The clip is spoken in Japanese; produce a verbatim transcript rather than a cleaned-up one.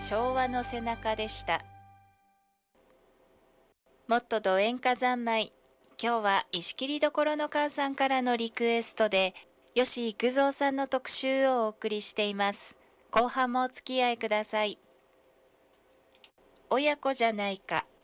昭和の背中でした。もっとど演歌三昧。今日は石切りどころの母さんからのリクエストで吉幾三さんの特集をお送りしています。後半もお付き合いください。親子じゃないか。